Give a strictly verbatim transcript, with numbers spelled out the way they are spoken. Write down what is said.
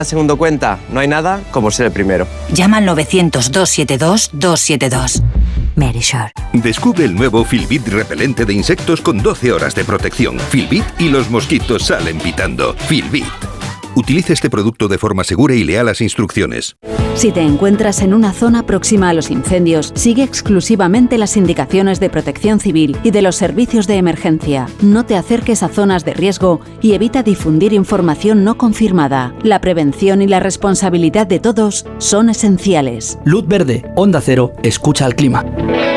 segundo cuenta, no hay nada como ser el primero. Llama al novecientos, doscientos setenta y dos, doscientos setenta y dos. Merisure. Descubre el nuevo Filbit repelente de insectos con doce horas de protección. Filbit y los mosquitos salen pitando. Filbit. Utilice este producto de forma segura y lea las instrucciones. Si te encuentras en una zona próxima a los incendios, sigue exclusivamente las indicaciones de Protección Civil y de los servicios de emergencia. No te acerques a zonas de riesgo y evita difundir información no confirmada. La prevención y la responsabilidad de todos son esenciales. Luz verde, Onda Cero, escucha al clima.